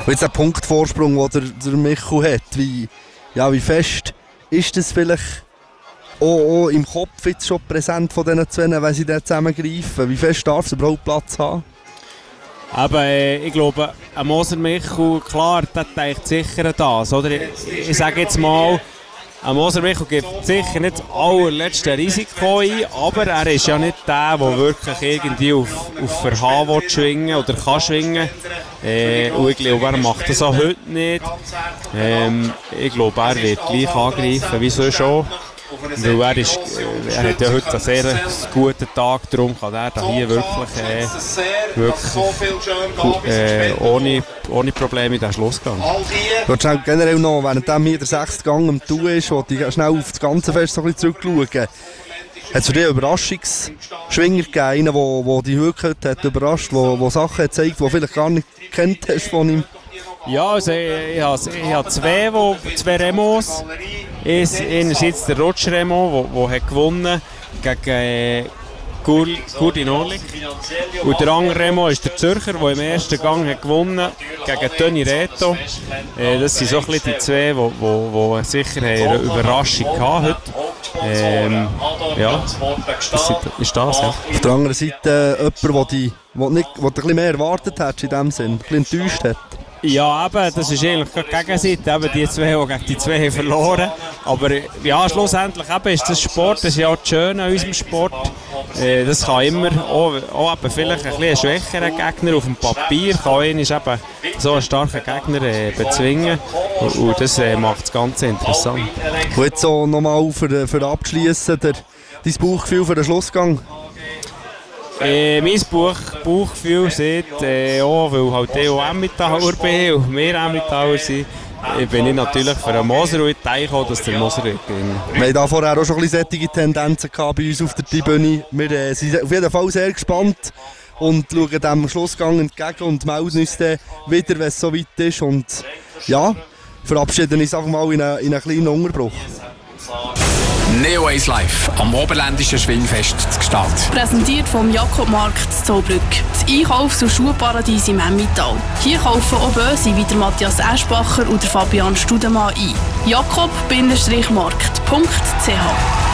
Und jetzt der Punktvorsprung, den der Michael hat, wie fest ist das vielleicht auch im Kopf jetzt schon präsent von diesen zwei, wenn sie da zusammengreifen? Wie fest darf es überhaupt Platz haben? Aber ich glaube, ein Moser Michael, klar, der denkt sicher an das. Oder? Ich sage jetzt mal, ein Moser Michael gibt sicher nicht das allerletzte Risiko ein, aber er ist ja nicht der wirklich irgendwie auf Verhaben schwingen oder kann schwingen. Und ich glaube, er macht das auch heute nicht. Ich glaube, er wird gleich angreifen, wie sonst schon. Weil er hat ja heute einen sehr guten Tag, darum kann er da hier wirklich ohne Probleme in den Schluss gehen. Du hast generell noch, während hier der 6. Gang am Tun ist, wo ich schnell auf das ganze Fest so ein bisschen zurückschauen. Hat es für dich einen Überraschungsschwinger gegeben, einen, der dich wirklich hat überrascht, der Sachen hat gezeigt, die du vielleicht gar nicht kennt hast von ihm? Ja, also ich habe zwei Remos. Einerseits der Roger Remo, der hat gewonnen gegen Gurdin Orlik. Und der andere Remo ist der Zürcher, der im ersten Gang hat gewonnen gegen Toni Reto. Das sind so ein bisschen die zwei, die sicher eine Überraschung hatten heute. Ja, das ist das. Ja. Auf der anderen Seite jemand, der ein bisschen mehr erwartet hat in dem Sinn, ein bisschen enttäuscht hat. Ja, eben, das ist eigentlich die Gegenseite. Eben die zwei, die gegen die zwei verloren. Aber ja, schlussendlich eben ist das Sport, das ist ja auch das Schöne an unserem Sport. Das kann immer, auch eben vielleicht ein bisschen schwächerer Gegner auf dem Papier, kann ihn eben so einen starken Gegner bezwingen. Und das macht das Ganze interessant. Und jetzt so nochmal für abschließen, dein Bauchgefühl für den Schlussgang? Mein Bauchgefühl sagt, weil halt ich auch Emmentaler bin und wir Emmentaler sind, bin ich natürlich für einen Moser und ich denke auch, dass der Moser wird gewinnen. Wir haben da vorher auch schon ein bisschen solche Tendenzen gehabt bei uns auf der Tribüne. Wir sind auf jeden Fall sehr gespannt und schauen dem Schlussgang entgegen und melden uns dann wieder, wenn es so weit ist. Und ja, verabschieden uns einfach mal in einen kleinen Unterbruch. Neo Ace Live am Oberländischen Schwingfest zu Gstaad. Präsentiert vom Jakobmarkt in Zollbrück. Das Einkaufs- und Schuhparadies im Emmental. Hier kaufen auch Böse wie der Matthias Eschbacher und der Fabian Studemann ein. jakob-markt.ch